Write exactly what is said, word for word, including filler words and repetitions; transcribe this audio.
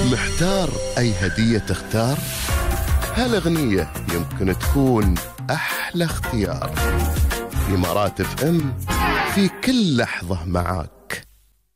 محتار أي هدية تختار؟ هالأغنية يمكن تكون أحلى اختيار. إمارات اف ام في كل لحظة معاك.